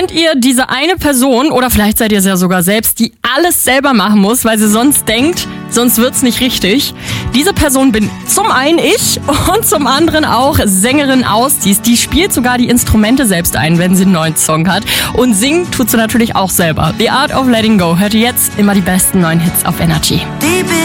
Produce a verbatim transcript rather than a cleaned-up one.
Kennt ihr diese eine Person, oder vielleicht seid ihr es ja sogar selbst, die alles selber machen muss, weil sie sonst denkt, sonst wird's nicht richtig? Diese Person bin zum einen ich und zum anderen auch Sängerin Ausdies. Die spielt sogar die Instrumente selbst ein, wenn sie einen neuen Song hat. Und singen tut sie natürlich auch selber. The Art of Letting Go hört ihr jetzt immer die besten neuen Hits auf Energy.